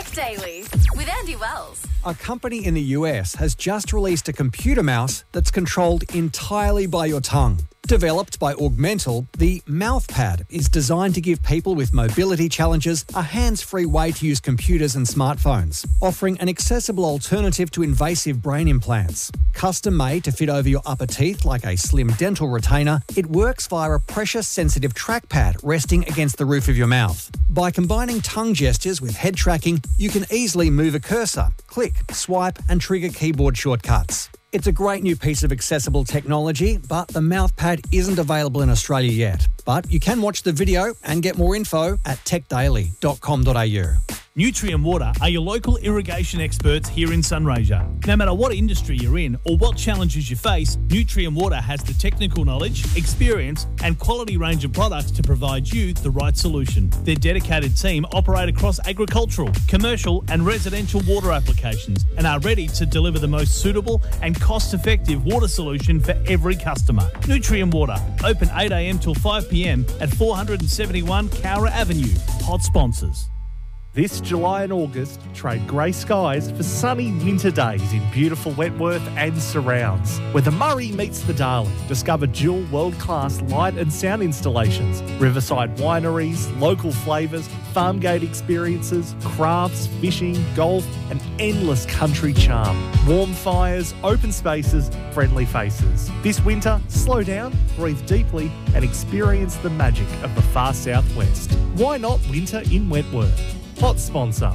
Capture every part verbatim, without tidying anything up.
Tech Daily with Andy Wells. A company in the U S has just released a computer mouse that's controlled entirely by your tongue. Developed by Augmental, the MouthPad is designed to give people with mobility challenges a hands-free way to use computers and smartphones, offering an accessible alternative to invasive brain implants. Custom-made to fit over your upper teeth like a slim dental retainer, it works via a pressure-sensitive trackpad resting against the roof of your mouth. By combining tongue gestures with head tracking, you can easily move a cursor, click, swipe, and trigger keyboard shortcuts. It's a great new piece of accessible technology, but the MouthPad isn't available in Australia yet. But you can watch the video and get more info at tech daily dot com dot a u. Nutrien Water are your local irrigation experts here in Sunraysia. No matter what industry you're in or what challenges you face, Nutrien Water has the technical knowledge, experience and quality range of products to provide you the right solution. Their dedicated team operate across agricultural, commercial and residential water applications and are ready to deliver the most suitable and cost-effective water solution for every customer. Nutrien Water, open eight a m till five p m at four seventy-one Cowra Avenue. Hot sponsors. This July and August, trade grey skies for sunny winter days in beautiful Wentworth and surrounds. Where the Murray meets the Darling, discover dual world-class light and sound installations, riverside wineries, local flavours, farm gate experiences, crafts, fishing, golf and endless country charm. Warm fires, open spaces, friendly faces. This winter, slow down, breathe deeply and experience the magic of the far southwest. Why not winter in Wentworth? Hot sponsor.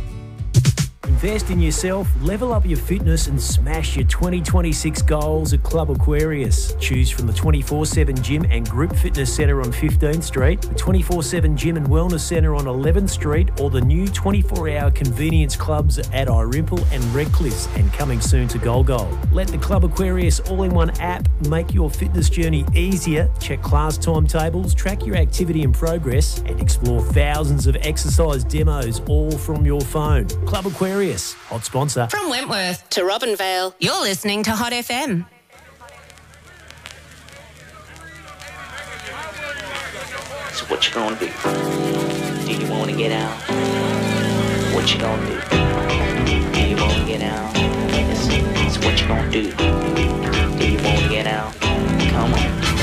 Invest in yourself, level up your fitness and smash your twenty twenty-six goals at Club Aquarius. Choose from the twenty-four seven Gym and Group Fitness Centre on fifteenth Street, the twenty-four seven Gym and Wellness Centre on eleventh Street or the new twenty-four hour convenience clubs at Irimple and Redcliffe and coming soon to Golgol. Let the Club Aquarius all-in-one app make your fitness journey easier. Check class timetables, track your activity and progress and explore thousands of exercise demos all from your phone. Club Aquarius. Hot sponsor. From Wentworth to Robinvale, you're listening to Hot F M. So what you gonna do? Do you wanna get out? What you gonna do? Do you wanna get out? Yes. So what you gonna do? Do you wanna get out? Come on.